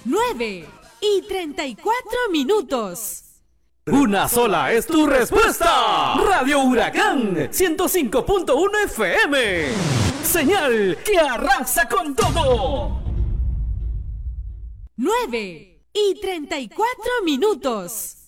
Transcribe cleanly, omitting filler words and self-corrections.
9:34. Una sola es tu respuesta. Radio Huracán 105.1 FM. Señal que arrasa con todo. 9:34.